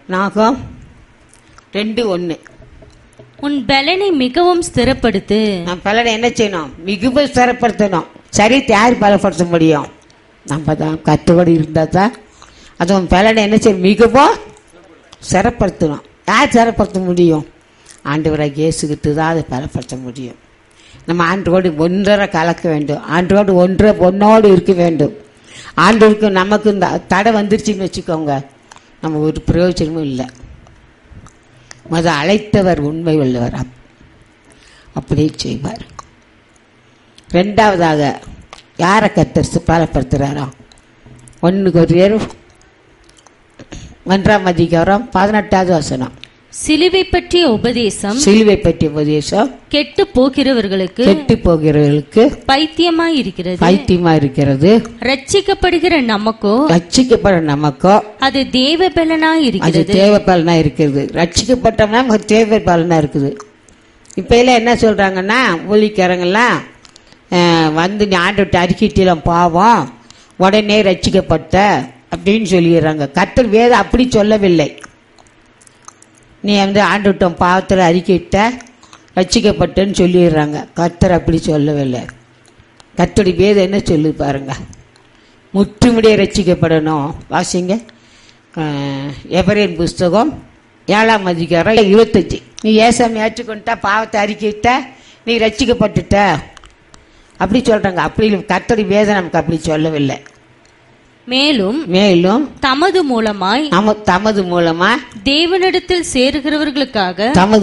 நாகம் 2:1. உன் பலனை மிகவும் ஸ்திரப்படுத்து. நம்ம பலனை என்ன செய்யணும்? மிகவும் ஸ்திரப்படுத்தணும். சரீரத்தை யார் பலப்படுத்த முடியும்? நம்ம தான். கத்தோடு இருந்தால் தான் அது உன் பலனை என்ன செய்யணும்? மிகவும் ஸ்திரப்படுத்தணும். யார் ஸ்திரப்படுத்த முடியும்? ஆண்டவராக இயேசுகிட்டு தான் அதை பலப்படுத்த முடியும். நம்ம ஆண்டோடு ஒன்றரை கலக்க வேண்டும். ஆண்டோடு ஒன்னோடு இருக்க வேண்டும். ஆண்டவருக்கு நமக்கு இந்த தடை வந்துருச்சுன்னு வச்சுக்கோங்க, நம்ம ஒரு பிரயோஜனமும் இல்லை. அழைத்தவர் உண்மை உள்ளவர், அப்படியே செய்வார். ரெண்டாவதாக யாரை கர்த்தர் பலப்படுத்துகிறாரோ, 1 கொரிந்தியர் 1:18 சிலுவை பற்றிய உபதேசம் கெட்டு போகிறவர்களுக்கு பைத்தியமாயிருக்கிறது. ரட்சிக்கப்படுகிற நமக்கோ அது தேவ பலனா இருக்கிறது. ரட்சிக்கப்பட்டோம்னா தேவ பலனா இருக்குது. இப்ப எல்லாம் என்ன சொல்றாங்கன்னா, ஊழிக்காரங்கெல்லாம் வந்து ஆண்டவர்கிட்ட அறிக்கையிட்டலாம் பாவம் உடனே ரட்சிக்கப்பட்ட அப்படின்னு சொல்லிடுறாங்க. கர்த்தர் வேதம் அப்படி சொல்லவில்லை. நீ வந்து ஆண்டவர்கிட்ட பாவத்தில் அறிக்கையிட்ட ரட்சிக்கப்பட்டேன்னு சொல்லிடுறாங்க. கர்த்தர் அப்படி சொல்லவில்லை. கர்த்தருடைய வேதம் என்ன சொல்லு பாருங்க, முற்றுமுடிய ரட்சிக்கப்படணும். வாசிங்க எபிரேயர் புஸ்தகம் 7:25. நீ ஏசாமி ஏற்றுக்கொண்டா, பாவத்தை அறிக்கையிட்ட, நீ ரட்சிக்கப்பட்டுட்ட அப்படி சொல்றாங்க. அப்படி கர்த்தருடைய வேதம் நமக்கு அப்படி சொல்லவில்லை. மேலும் தமது மூலமாய் தேவனிடத்தில் சேருகிறவர்களுக்காக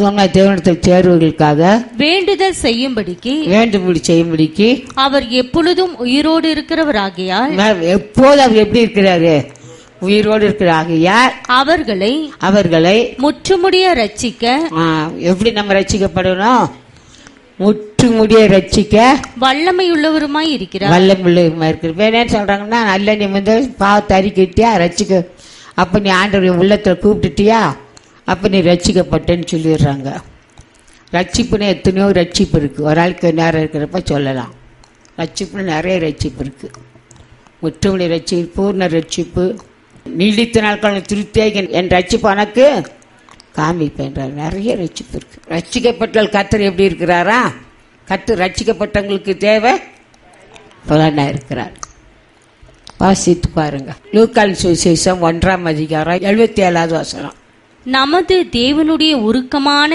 வேண்டுதல் செய்யும்படிக்கு அவர் எப்பொழுதும் உயிரோடு இருக்கிறவராகியால், எப்போது அவர் எப்படி இருக்கிறாரு? உயிரோடு இருக்கிறாகையால் அவர்களை முற்றுமுடிய ரட்சிக்க. எப்படி நம்ம ரட்சிக்கப்படணும்? முற்றுமுடிய ரட்சிக்க வல்லமை உள்ளவருமாய் இருக்கிறார். வேணேன்னு சொல்றாங்கன்னா, நல்ல நீ வந்து பாவத்தை அறிக்கிட்டியா, ரட்சிக்க, அப்ப நீ ஆண்டவருடைய உள்ளத்துல கூப்பிட்டுட்டியா, அப்ப நீ ரட்சிக்கப்பட்டேன்னு சொல்லிடுறாங்க. ரட்சிப்புன்னு எத்தனையோ ரட்சிப்பு இருக்கு. ஒரு ஆளுக்கு நேரம் இருக்கிறப்ப சொல்லலாம். ரட்சிப்புன்னு நிறைய ரட்சிப்பு இருக்கு. முற்றுமுடிய ரட்சிப்பு, பூர்ண ரட்சிப்பு, நீடித்த நாட்கள் திருப்தியாக என் ரட்சிப்பு உனக்கு காமிப்பேன். நிறைய ரட்சிப்பு இருக்கு. ரட்சிக்கப்பட்டால் கர்த்தர் எப்படி இருக்கிறாரா? கர்த்தர் ரட்சிக்கப்பட்டவங்களுக்கு தேவை பலனா இருக்கிறார். வாசித்து பாருங்க. லூக்கால் சுவிசேஷம் 1:77. நமது தேவனுடைய உருக்கமான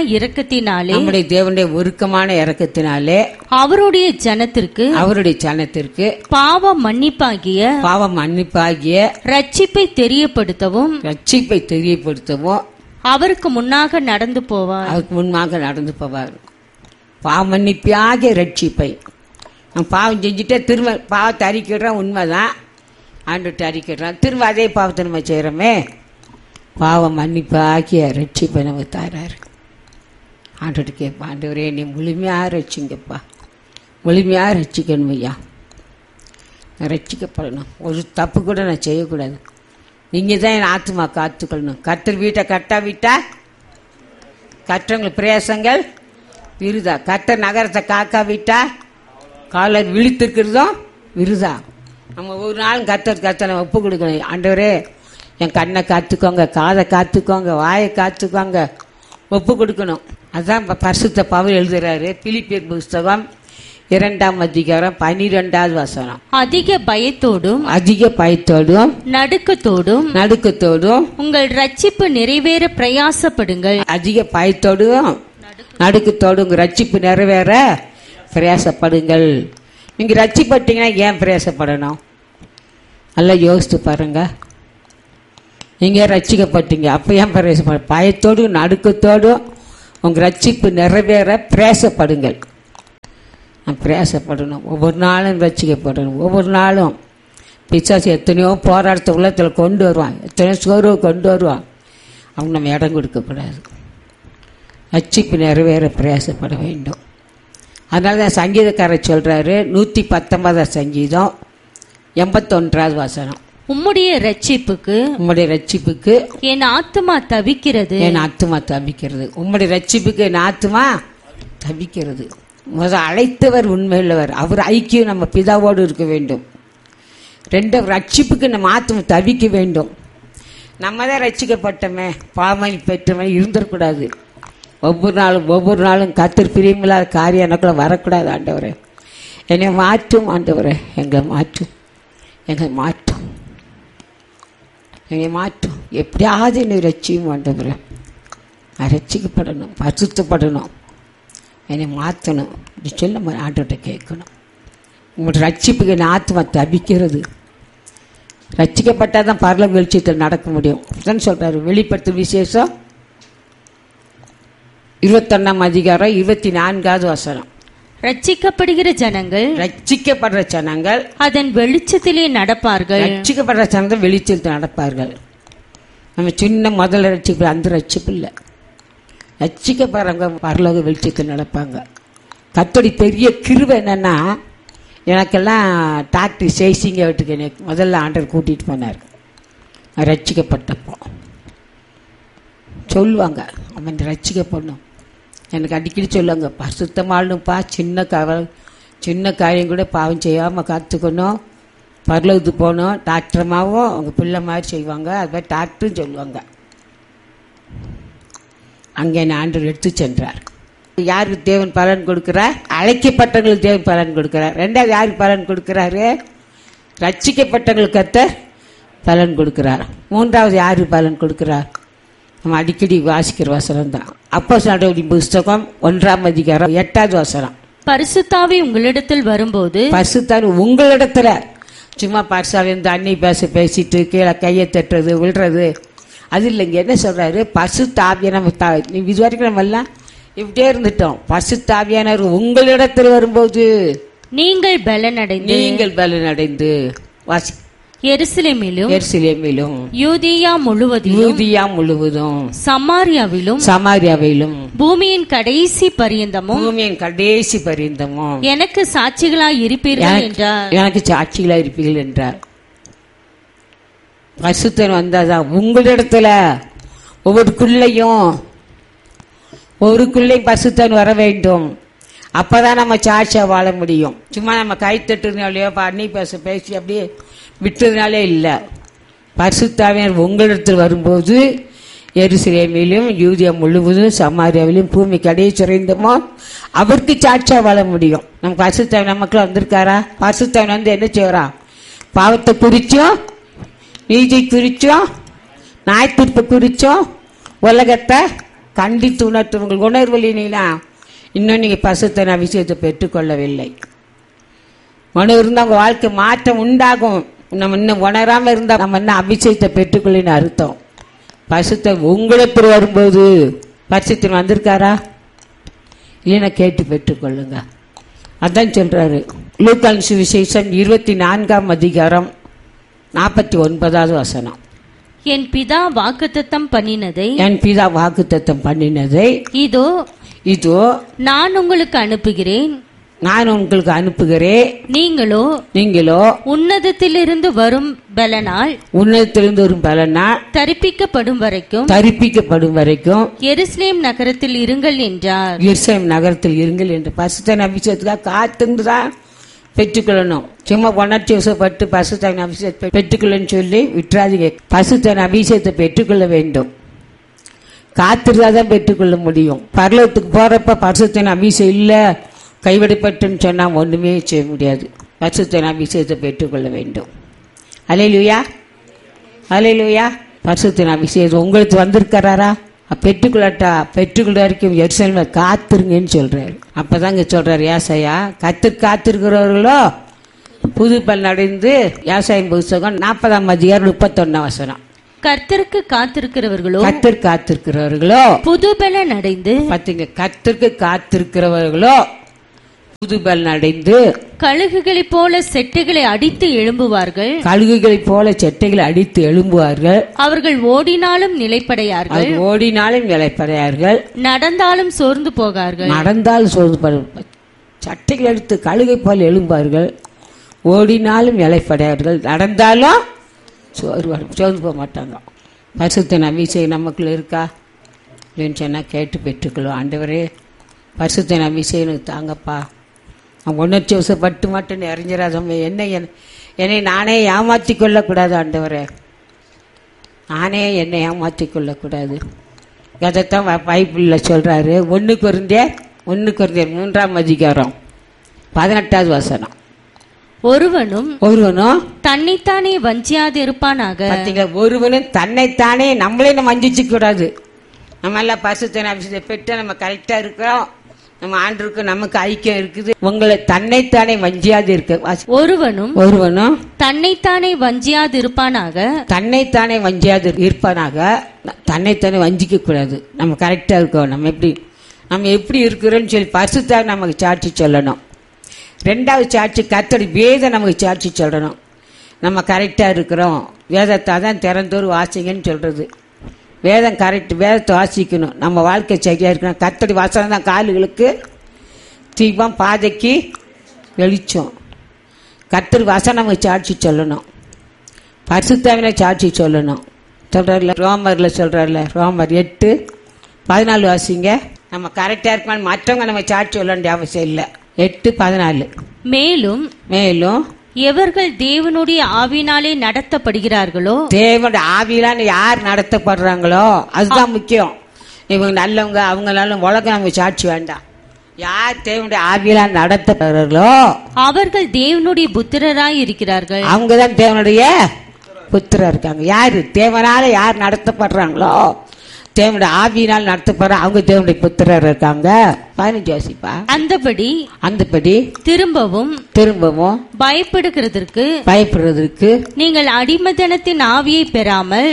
இரக்கத்தினாலே அவருடைய ஜனத்திற்கு பாவ மன்னிப்பாகிய ரட்சிப்பை தெரியப்படுத்தவும் அவருக்கு முன்னாக நடந்து போவார். பாவ மன்னிப்பாகிய ரட்சிப்பை. பாவம் செஞ்சுட்டே திரும்ப பாவத்தை அறிக்கிறோம், உண்மைதான், ஆண்டுட்டு அறிக்கிறோம், திரும்ப அதே பாவத்தை நம்ம செய்யறோமே. பாவ மன்னிப்பாகிய ரட்சிப்பை நம்ம தராரு. ஆண்டுட்டு கேட்பா, ஆண்டவரே நீ முழுமையாக ரட்சிங்கப்பா, முழுமையாக ரட்சிக்கணும் ஐயா, நான் ரட்சிக்கப்படணும், ஒரு தப்பு கூட நான் செய்யக்கூடாது, நீங்க தான் என் ஆத்மா காத்துக்கொள்ளணும். கர்த்தர் வீட்டை கட்டாவிட்டா கற்றவங்களுக்கு பிரயாசங்கள் விருதா. கர்த்தர் நகரத்தை காக்காவிட்டா காலர் விழித்திருக்கிறதும் விருதா. நம்ம ஒரு நாளும் கர்த்தர் நம்ம ஒப்பு கொடுக்கணும். ஆண்டவரே என் கண்ணை காத்துக்கோங்க, காதை காத்துக்கோங்க, வாயை காத்துக்கோங்க, ஒப்பு கொடுக்கணும். அதுதான் பரிசுத்த பவுல் எழுதுறாரு. பிலிப்பியர் புஸ்தகம் 2:12. அதிக பயத்தோடும் நடுக்கத்தோடும் உங்கள் ரட்சிப்பு நிறைவேற பிரயாசப்படுங்கள். அதிக பயத்தோடும் நடுக்கத்தோடும் உங்க ரட்சிப்பு நிறைவேற பிரயாசப்படுங்கள். நீங்க ரட்சிப்பட்டீங்கன்னா ஏன் பிரயாசப்படணும்? நல்லா யோசித்து பாருங்க. நீங்க ரட்சிக்கப்பட்டீங்க, அப்ப ஏன் பிரயாசப்பட? பயத்தோடும் நடுக்கத்தோடும் உங்க ரட்சிப்பு நிறைவேற பிரயாசப்படுங்கள். பிரயாசப்படணும். ஒவ்வொரு நாளும் ரட்சிக்கப்படணும். ஒவ்வொரு நாளும் பிசாசு எத்தனையோ போராட்டத்தை உள்ளத்தில் கொண்டு வருவான், எத்தனையோ சோர்வு கொண்டு வருவான். அவங்க நம்ம இடம் கொடுக்கக்கூடாது. ரட்சிப்பு நிறைவேற பிரயாசப்பட வேண்டும். அதனால தான் சங்கீதக்காரர் சொல்றாரு, 119 சங்கீதம் 81. உம்முடைய ரட்சிப்புக்கு என் ஆத்துமா தவிக்கிறது. உம்முடைய ரட்சிப்புக்கு என் ஆத்துமா தவிக்கிறது. அழைத்தவர் உண்மையுள்ளவர். அவர் ஐக்கியம் நம்ம பிதாவோடு இருக்க வேண்டும். 2 ரட்சிப்புக்கு நம்ம ஆத்மா தவிக்க வேண்டும். நம்ம தான் ரட்சிக்கப்பட்டோமே, பாவமணி பெற்றவன் இருந்துடக்கூடாது. ஒவ்வொரு நாளும் கர்த்தர் பிரியமில்லாத காரியம் எனக்குள்ள வரக்கூடாது. ஆண்டவரே என்னை மாற்றும், ஆண்டவரே எங்களை மாற்றும், எங்களை மாற்றும், என்னை மாற்றும். எப்படியாவது என்னை ரட்சியும் ஆண்டவரே. நான் ரட்சிக்கப்படணும், பரிசுத்தப்படணும், என்னை மாற்றணும். இப்படி சொல்ல ஆண்டவர்கிட்ட கேட்கணும். உங்களோட ரட்சிப்புக்கு என் ஆத்மா தபிக்கிறது. ரட்சிக்கப்பட்டால் தான் பரலோக வெளிச்சத்தில் நடக்க முடியும். தான் சொல்கிறாரு வெளிப்படுத்தும் விசேஷம் 21 அதிகாரம் 24வது வசனம். ரட்சிக்கப்படுகிற ஜனங்கள் அதன் வெளிச்சத்திலே நடப்பார்கள். ரட்சிக்கப்படுற ஜனங்கள் வெளிச்சத்தில் நடப்பார்கள். நம்ம சின்ன முதல்ல ரட்சிப்பு, அந்த ரட்சிப்பு இல்லை. ரட்சிக்கப்படுறவங்க பரலோக வெளிச்சத்தில் நடப்பாங்க. கர்த்தருடைய பெரிய கிருபை என்னன்னா, எனக்கெல்லாம் டாக்டர் சேசிங்க வீட்டுக்கு என்னை முதல்ல ஆண்டவர் கூட்டிகிட்டு போனார். ரட்சிக்கப்பட்டப்போ சொல்லுவாங்க, அவன் ரட்சிக்கப்படணும். எனக்கு அடிக்கடி சொல்லுவாங்க, பரிசுத்தமாகணும்ப்பா, சின்ன காரியம் கூட பாவம் செய்யாமல் காத்துக்கணும், பரலோகத்துக்கு போகணும். டாக்டர்மாவும் அவங்க பிள்ளை மாதிரி செய்வாங்க. அது மாதிரி டாக்டரும் சொல்லுவாங்க. அங்கே என்னை ஆண்டவர் எடுத்து சென்றார். யாருக்கு தேவன் பலன் கொடுக்கிறார்? அழைக்கப்பட்டவங்களுக்கு தேவன் பலன் கொடுக்கிறார். ரெண்டாவது யாருக்கு பலன் கொடுக்கிறாரு? ரட்சிக்கப்பட்டவங்களுக்கு கர்த்தர் பலன் கொடுக்கிறார். மூன்றாவது யாருக்கு பலன் கொடுக்கிறார்? நம்ம அடிக்கடி வாசிக்கிற வசனம் தான். அப்போஸ்தலர் புஸ்தகம் 1 அதிகாரம் 8வது வசனம். பரிசுத்தாவி உங்களிடத்தில் வரும்போது, பரிசுத்தாவி உங்களிடத்துல சும்மா பரிசாவி இந்த அன்னி பேசிட்டு கீழே கையை தட்டுறது விழுறது அது இல்லைங்க. என்ன சொல்றாரு? பரிசுத்தாவியை நம்ம இது வரைக்கும் நம்ம எல்லாம் இப்படியே இருந்துட்டோம். பரிசுத்தாவியானவர் உங்களிடத்தில் வரும்போது நீங்கள் பலனடைந்து வாசி. எருசலேமிலும் யூதியா முழுவதும் சமாரியாவிலும் பூமியின் கடைசி பரியந்தமும் எனக்கு சாட்சிகளாய் இருப்பீர்கள் என்றார். பரிசுத்தன் வந்தாதான் உங்களிடத்துல ஒவ்வொருக்குள்ளையும் பரிசுத்தன் வர வேண்டும். அப்பதான் நம்ம சாட்சியா வாழ முடியும். சும்மா நம்ம கை தட்டுறதுனாலயோ அன்னி பேசி அப்படியே விட்டதுனாலே இல்லை. பரிசுத்தாவியார் உங்களிடத்தில் வரும்போது எருசலேமிலும் யூதியா முழுவதும் சமாரியாவிலும் பூமி கடையை சுரைந்தமோ அவருக்கு சாட்சியா வாழ முடியும். நம்ம பரிசுத்தாவின் நமக்குள்ள வந்திருக்காரா? பரிசுத்தாவின் வந்து என்ன செய்யறா? பாவத்தை குறிச்சோம், நீதி குறிச்சோம், நியாயத்தீர்ப்பு குறிச்சோம், உலகத்தை கண்டித்து உணர்த்துவங்கள் உணர்வலினா இன்னும் நீங்க பரிசுத்தன அபிஷேகத்தை பெற்றுக்கொள்ளவில்லை. உணர்வு இருந்தா உங்க வாழ்க்கை மாற்றம் உண்டாகும். நம்ம இன்னும் உணராம இருந்தா நம்ம என்ன அபிஷேகத்தை பெற்றுக்கொள்ளின்னு அர்த்தம். பரிசுத்தன் உங்களுக்கு வரும்போது பரிசுத்தன் வந்திருக்காரா இல்லைன்னா கேட்டு பெற்றுக்கொள்ளுங்க. அதான் சொல்றாரு லூக்கான் சுவிசேஷம் 24 அதிகாரம் 49வது வசனம். என் பிதா வாக்குத்தத்தம் பண்ணினதை இதோ நான் உங்களுக்கு அனுப்புகிறேன். நீங்களோ உன்னதத்திலிருந்து வரும் பலனால் தரிப்பிக்கப்படும் வரைக்கும் எருசலேம் நகரத்தில் இருங்கள் என்றார். என்று பரிசுத்தன் அபிஷேகத்துக்காக காத்துதான் பெற்றுக்கொள்ளணும். சும்மா உணர்ச்சி வசப்பட்டு பரிசுத்தன் அபிஷேகத்தை பெற்றுக்கொள்ளன்னு சொல்லி விட்டுறாதீங்க. பரிசுத்தன் அபிஷேகத்தை பெற்றுக்கொள்ள வேண்டும். காத்திருந்தாதான் பெற்றுக்கொள்ள முடியும். பரலோகத்துக்கு போறப்ப பரிசுத்தன் அபிஷேகம் இல்ல, கைவிடப்பட்டுன்னு சொன்னா ஒண்ணுமே செய்ய முடியாது. பரிசுத்தன் அபிஷேகத்தை பெற்றுக்கொள்ள வேண்டும். அல்லேலூயா, அல்லேலூயா. பரிசுத்தன் அபிஷேகம் உங்களுக்கு வந்திருக்கிறாரா? பெற்றுக்கொள்ளட்டா, பெற்றுக்கொள்ள வரைக்கும் எருசலேம்ல காத்திருங்கன்னு சொல்றாரு. அப்பதான் சொல்றாரு ஏசாயா, காத்திருக்கிறவர்களோ புது பலன் அடைந்து. ஏசாயா புஸ்தகம் 40 அதிகாரம் 31 வசனம். கர்த்தருக்கு காத்திருக்கிறவர்களோ புது பலன் அடைந்து. பாத்தீங்க, கர்த்தருக்கு காத்திருக்கிறவர்களோ புது பலன் அடைந்து கழுகுகளைப் போல செட்டைகளை அடித்து எழும்புவார்கள். அவர்கள் ஓடினாலும் நிலைப்படையார்கள். நடந்தாலும் சோர்ந்து போகார்கள். சட்டைகள் எடுத்து கழுகை போல எழும்புவார்கள். ஓடினாலும் நிலைப்படையார்கள். நடந்தாலும் சோர்ந்து போக மாட்டாங்க. பரிசுத்தன் அபிஷேகம் நமக்குள்ள இருக்கா அப்படின்னு சொன்னா கேட்டு பெற்றுக்கொள்ளும். ஆண்டவரே பரிசுத்தன் அபிஷேகம் தாங்கப்பா. அவங்க உணர்ச்சி வசப்பட்டு மட்டும் அறிஞராதம் என்னை நானே ஏமாற்றி கொள்ளக்கூடாது. ஆண்டவரே நானே என்னை ஏமாற்றிக் கொள்ளக்கூடாது. அதைத்தான் பைபிளில் சொல்றாரு. 1 கொரிந்தியர் 3ஆம் அதிகாரம் 18வது வசனம். ஒருவனும் தன்னைத்தானே வஞ்சியாது இருப்பானாக. பாத்தீங்களா, ஒருவனும் தன்னைத்தானே நம்மளே நம்ம வஞ்சிச்சு கூடாது. நம்ம எல்லாம் பரிசுத்த அபிஷேகத்தை பெற்று நம்ம கரெக்டா இருக்கிறோம், நம்ம ஆண்டருக்கு நமக்கு ஐக்கியம் இருக்குது. உங்களை தன்னைத்தானே வஞ்சியாது இருக்க. ஒருவனும் தன்னைத்தானே வஞ்சியாது இருப்பானாக. தன்னைத்தானே வஞ்சியாது இருப்பானாக. தன்னைத்தானே வஞ்சிக்க கூடாது. நம்ம கரெக்டா இருக்கோம், நம்ம எப்படி இருக்கிறோம்னு சொல்லி பரிசுத்தாக நமக்கு சாட்சி சொல்லணும். 2வது சாட்சி கர்த்தருடைய வேதம் நமக்கு சாட்சி சொல்லணும். நம்ம கரெக்டா இருக்கிறோம். வேதத்தை தான் திறந்தோறு வாசிங்கன்னு சொல்றது. வேதம் கரெக்ட், வேதத்தை வாசிக்கணும். நம்ம வாழ்க்கை சரியா இருக்கணும். கர்த்தருடைய வசனம் தான் கால்களுக்கு தீபம், பாதைக்கு வெளிச்சம். கர்த்தருடைய வசனம் நமக்கு சாட்சி சொல்லணும். பரிசுத்தாவில சாட்சி சொல்லணும். சொல்றாருல, ரோமர்ல சொல்றாருல, ரோமர் 8:14 வாசிங்க. நம்ம கரெக்டா இருக்கணும். மற்றவங்க நம்ம சாட்சி சொல்ல வேண்டிய அவசியம் இல்லை. 8:14. மேலும் எவர்கள் தேவனுடைய ஆவியினாலே நடத்தப்படுகிறார்களோ, தேவனுடைய ஆவியினால யார் நடத்தப்படுறாங்களோ அதுதான் முக்கியம். இவங்க நல்லவங்க, அவங்க நல்ல உலகம் நம்ம சாட்சி வேண்டாம். யார் தேவனுடைய ஆவியினால் நடத்தப்படுறார்களோ அவர்கள் தேவனுடைய புத்திரராய் இருக்கிறார்கள். அவங்கதான் தேவனுடைய புத்திரர் இருக்காங்க. யாரு தேவனால யார் நடத்தப்படுறாங்களோ, தேவனுடைய ஆவியினால் நடத்தப்படுற அவங்க தேவனுடைய புத்திரர் இருக்காங்க. 15 வாசிப்பா. அந்தபடி திரும்பவும் பயப்படுகிறதற்கு நீங்கள் அடிமைத்தனத்தின் ஆவியை பெறாமல்,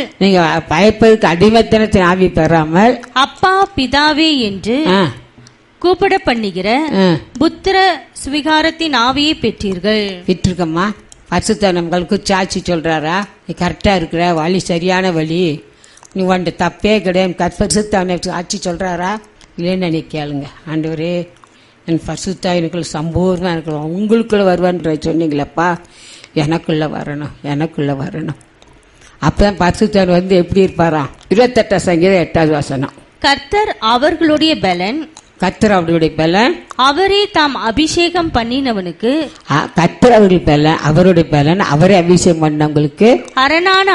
அப்பா பிதாவே என்று கூப்பிட பண்ணுகிற புத்திர சுவிகாரத்தின் ஆவியை பெற்றீர்கள். பரிசுத்த நம்மளுக்கு சாட்சி சொல்றாரா, நீ கரெக்டா இருக்கிற, வழி சரியான வழி, நீ உன்ட தப்பே கிடையாது. பரிசுத்த சாட்சி சொல்றாரா இல்லைன்னு நீ கேளுங்க. ஆண்டவரே, என் பரிசுத்த எனக்குள்ள சம்பூர்ணமா இருக்கணும், உங்களுக்குள்ள வருவான்ற சொன்னீங்களப்பா, எனக்குள்ள வரணும். அப்பதான் பரிசுத்தர் வந்து எப்படி இருப்பாராம். 28 சங்கீதம் 8வது வசனம். கர்த்தர் அவர்களுடைய பலன், அவரே தாம் அபிஷேகம் பண்ணினவனுக்கு, கர்த்தர் அவருடைய பலன், அவரே அபிஷேகம் பண்ணவங்களுக்கு அரணான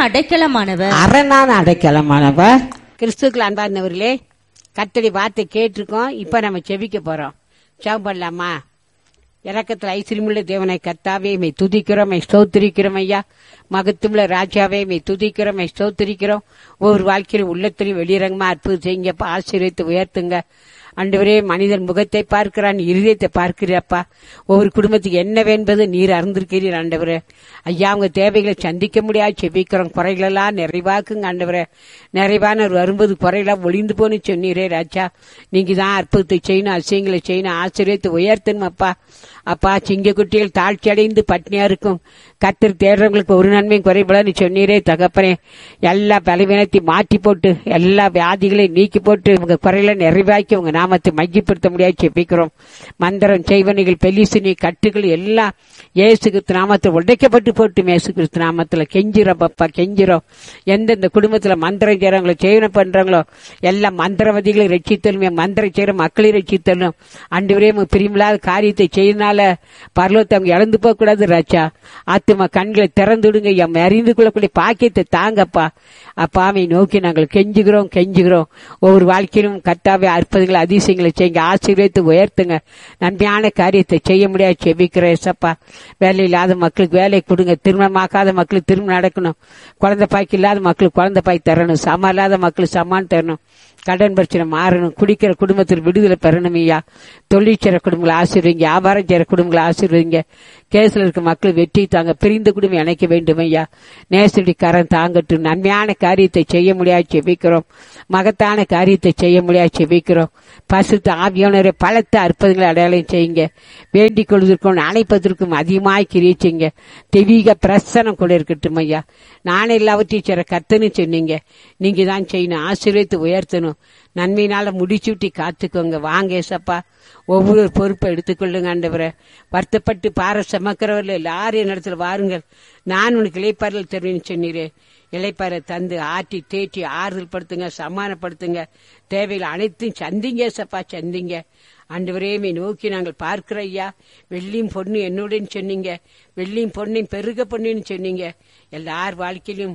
அடைக்கலமானவர். கிறிஸ்துக்கள் அன்பார்ந்தவர்களே, கர்த்தருடைய வார்த்தை கேட்டிருக்கோம். இப்ப நம்ம செபிக்க போறோம். ஜெபம் பண்ணலாமா? இரக்கத்தில் ஐஸ்வரியமுள்ள தேவனை கர்த்தாவே மெய் துதிக்கிறோம், மெய் ஸ்தோத்திரிக்கிறோம். ஐயா, மகத்துவமுள்ள ராஜாவே மெய் துதிக்கிறோம், மெய் ஸ்தோத்திரிக்கிறோம். ஒவ்வொரு வாழ்க்கையிலும் உள்ளத்திலும் வெளிரங்கமா அற்புதம் செய்யுங்கப்பா, ஆசீர்வதித்து உயர்த்துங்க. ஆண்டவரே, மனிதன் முகத்தை பார்க்கிறான், இருதயத்தை பார்க்கிறப்பா. ஒவ்வொரு குடும்பத்துக்கு என்னவென்பது நீர் அறிந்திருக்கிறீர் ஆண்டவரே. ஐயா, அவங்க தேவைகளை சந்திக்க முடியாது செபிக்கிறோம். குறைகளெல்லாம் நிறைவாக்குங்க ஆண்டவரே. நிறைவானவர் வரும்போது குறைகளெல்லாம் ஒளிந்து போன்னு சொன்னீரே ராஜா. நீங்க தான் அற்புதத்தை செய்யணும், அதிசயங்களை செய்யணும், ஆச்சரியத்தை உயர்த்தணும் அப்பா. சிங்க குட்டிகள் தாழ்ச்சி அடைந்து பட்னியா இருக்கும். கர்த்தர் தேடுறவங்களுக்கு ஒரு நன்மையும் குறைபடான்னு சொன்னீரே தகப்பனே. எல்லா பலவீனத்தை மாற்றி போட்டு, எல்லா வியாதிகளையும் நீக்கி போட்டு, உங்க குறைகளை நிறைவாக்கி உங்க நாமத்தை மையப்படுத்த முடியாது செபிக்கிறோம். மந்திரம் செய்வனிகள், பெலிசினி கட்டுகள் எல்லாம் இயேசு கிறிஸ்து நாமத்தில் உடைக்கப்பட்டு போட்டு இயேசு கிறிஸ்து நாமத்துல கெஞ்சிரோம் அப்பா, கெஞ்சிரோம். எந்தெந்த குடும்பத்துல மந்திரம் செய்யறாங்களோ, செய்வன பண்றாங்களோ எல்லாம் மந்திரவாதிகளை ரட்சித்தலும், மந்திரம் செய்யற மக்களை ரட்சித்தலும். ஆண்டவரே, பிரியமில்லாத காரியத்தை செய்யனால பரலோகத்தை அவங்க இழந்து போக கூடாது ராஜா. ஆத்துமா கண்களை திறந்துடுங்க, அறிந்து கொள்ளக்கூடிய பாக்கியத்தை தாங்கப்பா. அப்பாவை நோக்கி நாங்கள் கெஞ்சுகிறோம். ஒவ்வொரு வாழ்க்கையிலும் கர்த்தாவே அற்புதங்களை அதிசயங்களை செய்யுங்க, ஆசீர்வதித்து உயர்த்துங்க. நன்மையான காரியத்தை செய்ய முடியாது செபிக்கிறேன் ஏசப்பா. வேலை இல்லாத மக்களுக்கு வேலை கொடுங்க, திருமணமாக்காத மக்களுக்கு திருமணம் நடக்கணும், குழந்தை பாய்க்கு இல்லாத மக்களுக்கு குழந்தை பாய் தரணும், சமம் இல்லாத மக்களுக்கு சமான் தரணும், கடன் பிரச்சனை மாறணும், குடிக்கிற குடும்பத்தில் விடுதலை பெறணும். ஐயா, தொழில் செய்ற குடும்பங்களை ஆசீர்வதிங்க, வியாபாரம் செய்யற குடும்பங்களை ஆசீர்வதிங்க. கேஸ்ல இருக்க மக்கள் வெற்றி தாங்க, பிரிந்த குடும்பம் இணைக்க வேண்டும். ஐயா, நேசடி கரம் தாங்கட்டும். நன்மையான காரியத்தை செய்ய முடியாது செபிக்கிறோம், மகத்தான காரியத்தை செய்ய முடியாது செபிக்கிறோம். பரிசுத்த ஆவியானவரே, பலத்த அற்புதங்களை அடையாளம் செய்யுங்க. வேண்டிக் கொள்வதற்கும் அணைப்பதற்கும் அதிகமாய் கிரியை செய்யுங்க. தெய்வீக பிரசனம் கூட இருக்கட்டும். ஐயா, நானே எல்லாவற்றையும் செய்ற கர்த்தன்னு சொன்னீங்க, நீங்க தான் செய்யணும், ஆசீர்வதித்து உயர்த்தணும். நன்மையினால முடிச்சுட்டி காத்துக்கோங்க. வாங்க ஏசப்பா, ஒவ்வொரு பொறுப்பை எடுத்துக்கொள்ளுங்க ஆண்டவரே. வருத்தப்பட்டு பார சமக்கிறவர்கள் எல்லாரும் இடத்துல வாருங்கள், நான் உனக்கு இளைப்பாறுதல் தருவேன்னு சொன்னீரே. இளைப்பாறை தந்து ஆற்றி தேற்றி ஆறுதல் படுத்துங்க, சமாதானப்படுத்துங்க. தேவைகள் அனைத்தும் சந்திங்க ஏசப்பா, சந்திங்க ஆண்டவரே. நோக்கி நாங்கள் பார்க்கிற ஐயா, வெள்ளியும் பொண்ணு என்னுடன் சொன்னீங்க, வெள்ளியும் பொண்ணையும் பெருக பொண்ணுன்னு சொன்னீங்க. எல்லார் வாழ்க்கையிலும்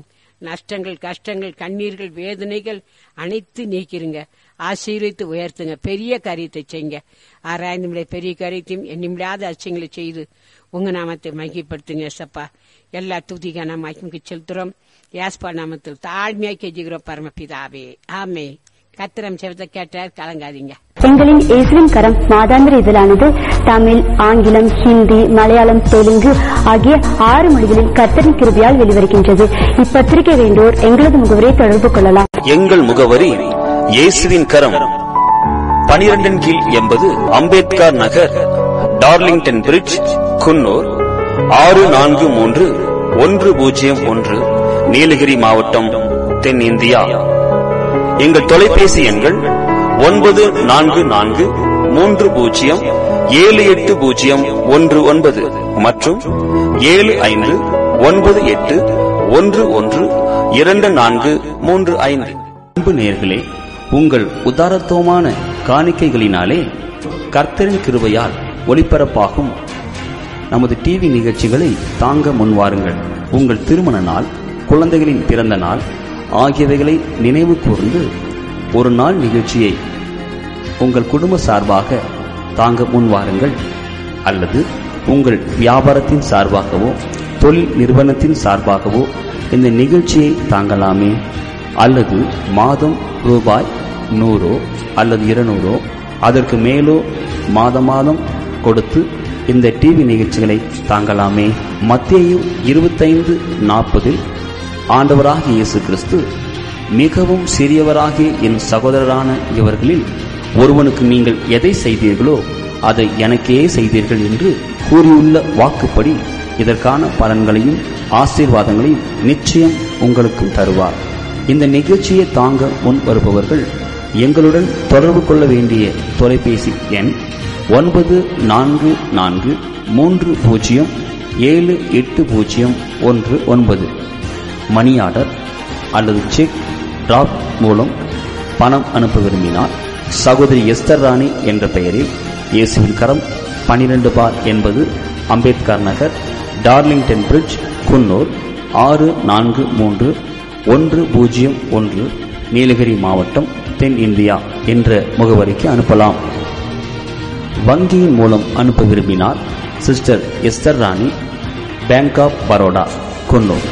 நஷ்டங்கள், கஷ்டங்கள், கண்ணீர்கள், வேதனைகள் அனைத்து நீக்கிருங்க. ஆசீர்வித்து உயர்த்துங்க. பெரிய காரியத்தை செய்யுங்க. ஆராய்ந்து பெரிய காரியத்தையும் எண்ணிமிடாத அச்சங்களை செய்து உங்க நாமத்தை மகிமைப்படுத்துங்க. சப்பா எல்லா துதிக்கான மகிமைக்கு செலுத்துறோம். யாஸ்பா நாமத்தில் தாழ்மையாக கெஞ்சுகிறோம் பரமபிதாவே, ஆமே. கத்திரம் செவத்தை கேட்டார், கலங்காதீங்க. எங்களின் இயேசுவின் கரம் மாதாந்திர இதழானது தமிழ், ஆங்கிலம், ஹிந்தி, மலையாளம், தெலுங்கு ஆகிய 6 மொழிகளில் கர்த்தரின் கிருபையால் வெளிவருகின்றது. இப்பத்திரிகை வேண்டோர் எங்களது முகவரியை தொடர்பு கொள்ளலாம். எங்கள் முகவரி இயேசுவின் கரம், 12 கீழ் 80 அம்பேத்கர் நகர், டார்லிங்டன் பிரிட்ஜ், குன்னூர் 643101, நீலகிரி மாவட்டம், தென்னிந்தியா. எங்கள் தொலைபேசி எண்கள் 9430780119 மற்றும் 7598112435. அன்பு நேயர்களே, உங்கள் உதாரத்துவமான காணிக்கைகளினாலே கர்த்தரின் கிருபையால் ஒளிபரப்பாகும் நமது டிவி நிகழ்ச்சிகளை தாங்க முன்வாருங்கள். உங்கள் திருமண நாள், குழந்தைகளின் பிறந்த நாள் ஆகியவைகளை நினைவு கூர்ந்து ஒரு நாள் நிகழ்ச்சியை உங்கள் குடும்ப சார்பாக தாங்க முன்வாருங்கள். அல்லது உங்கள் வியாபாரத்தின் சார்பாகவோ தொழில் நிறுவனத்தின் சார்பாகவோ இந்த நிகழ்ச்சியை தாங்கலாமே. அல்லது மாதம் ரூபாய் 100 அல்லது 200 அதற்கு மேலோ மாதம் மாதம் கொடுத்து இந்த டிவி நிகழ்ச்சிகளை தாங்கலாமே. மத்தேயு 25:40 ஆண்டவராகிய இயேசு கிறிஸ்து, மிகவும் சிறியவராகிய என் சகோதரரான இவர்களில் ஒருவனுக்கு நீங்கள் எதை செய்தீர்களோ அதை எனக்கே செய்தீர்கள் என்று கூறியுள்ள வாக்குப்படி இதற்கான பலன்களையும் ஆசீர்வாதங்களையும் நிச்சயம் உங்களுக்கும் தருவார். இந்த நிகழ்ச்சியை தாங்க முன் வருபவர்கள் எங்களுடன் தொடர்பு கொள்ள வேண்டிய தொலைபேசி எண் 9443078019. மணி ஆர்டர் அல்லது செக் டிராப் மூலம் பணம் அனுப்ப விரும்பினால் சகோதரி எஸ்தர் ராணி என்ற பெயரில் இயேசுவின் கரம் 12/80 அம்பேத்கர் நகர், டார்லிங்டன் பிரிட்ஜ், குன்னூர் 643101, நீலகிரி மாவட்டம், தென் இந்தியா என்ற முகவரிக்கு அனுப்பலாம். வங்கியின் மூலம் அனுப்ப விரும்பினால் sister Esther Rani, bank of Baroda, Coonoor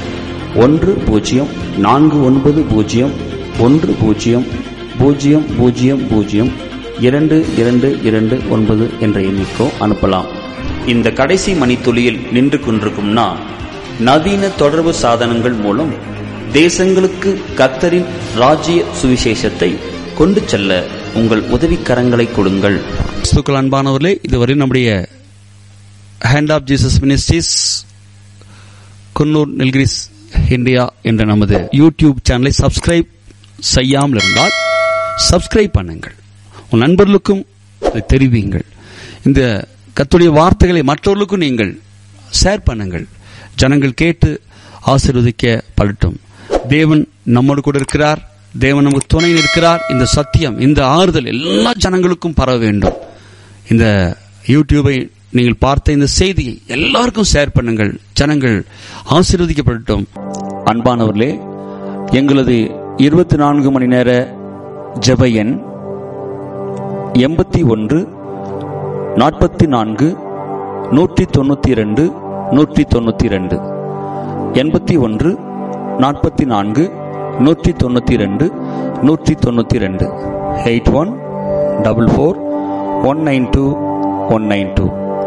1049002229 என்ற எண்ணிக்கோ அனுப்பலாம். இந்த கடைசி மணித்துளியில் நின்று கொண்டிருக்கும் நாம் நவீன தொடர்பு சாதனங்கள் மூலம் தேசங்களுக்கு கர்த்தரின் ராஜ்ய சுவிசேஷத்தை கொண்டு செல்ல உங்கள் உதவிக்கரங்களை கொடுங்கள். அன்பானவர்களே, இதுவரை நம்முடைய hand of Jesus ministries Coonoor, Nilgiris, India என்ற நமது யூடியூப் சேனலை சப்ஸ்கிரைப் செய்யாமல் இருந்தால் சப்ஸ்கிரைப் பண்ணுங்கள். உன் நண்பர்களுக்கும் தெரிவியுங்கள். இந்த கர்த்தருடைய வார்த்தைகளை மற்றவர்களுக்கும் நீங்கள் ஷேர் பண்ணுங்கள். ஜனங்கள் கேட்டு ஆசீர்வதிக்கப்படட்டும். தேவன் நம்மோடு கூட இருக்கிறார். தேவன் நமக்கு துணை இருக்கிறார். இந்த சத்தியம், இந்த ஆறுதல் எல்லா ஜனங்களுக்கும் பரவ வேண்டும். இந்த யூடியூபை நீங்கள் பார்த்த இந்த செய்தியை எல்லாருக்கும் ஷேர் பண்ணுங்கள். ஜனங்கள் ஆசீர்வதிக்கப்படட்டும். அன்பானவர்களே, எங்களது 24 மணி நேர ஜெப எண் 81 44 192 192 81 44 192 192 8144192192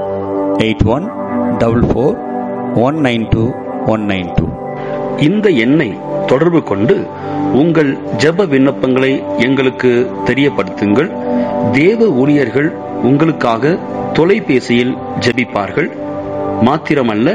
8144192192. இந்த எண்ணை தொடர்பு கொண்டு உங்கள் ஜெப விண்ணப்பங்களை எங்களுக்கு தெரியப்படுத்துங்கள். தேவ ஊழியர்கள் உங்களுக்காக தொலைபேசியில் ஜெபிப்பார்கள். மாத்திரமல்ல,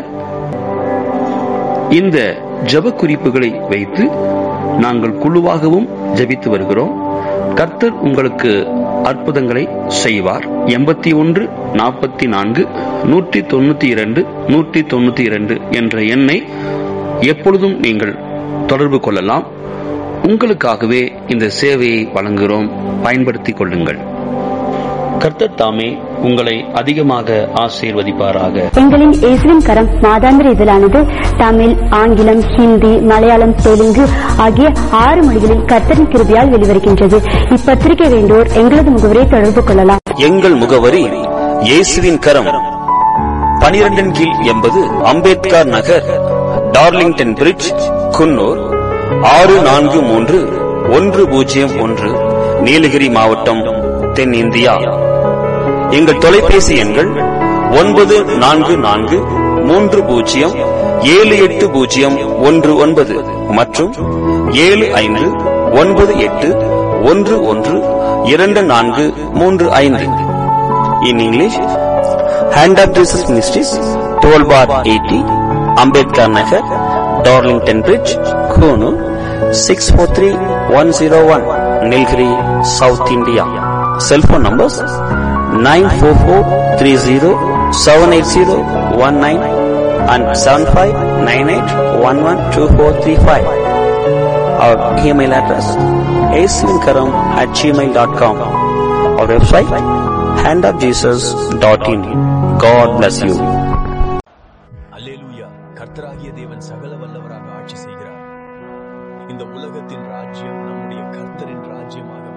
இந்த ஜெப குறிப்புகளை வைத்து நாங்கள் குழுவாகவும் ஜெபித்து வருகிறோம். கர்த்தர் உங்களுக்கு அற்புதங்களை செய்வார். 81 44 192 192 என்ற எண்ணை எப்பொழுதும் நீங்கள் தொடர்பு கொள்ளலாம். உங்களுக்காகவே இந்த சேவையை வழங்குகிறோம். பயன்படுத்திக் கொள்ளுங்கள். கர்த்தர் தாமே உங்களை அதிகமாக ஆசீர்வதிப்பாராக. எங்களின் இயேசுவின் கரம் மாதாந்திர இதழானது தமிழ், ஆங்கிலம், ஹிந்தி, மலையாளம், தெலுங்கு ஆகிய 6 மொழிகளில் கர்த்தரின் கிருபையால் வெளிவருகின்றது. இப்பத்திரிகை வேண்டுவோர் எங்களது முகவரை தொடர்பு கொள்ளலாம். எங்கள் முகவரி இயேசுவின் கரம், 12 கீழ் 80 அம்பேத்கர் நகர், டார்லிங்டன் பிரிட்ஜ், குன்னூர் 643101, நீலகிரி மாவட்டம், தென் இந்தியா. எங்கள் தொலைபேசி எண்கள் 9443078019 மற்றும் 7598112435. In English, Hand of Jesus Ministries, 12 bar 80, Ambedkar Nagar, Darlington Bridge, Konoor, 643101, Nilgiri, South India. Cell phone numbers 944307801 and 7598112435. Our email address aislinkaram@gmail.com. Our website handofjesus.in. God bless you. அல்லேலூயா. கர்த்தராகிய தேவன் சகல வல்லவராக ஆட்சி செய்கிறார். இந்த உலகத்தின் ராஜ்யம் நம்முடைய கர்த்தரின் ராஜ்யமாக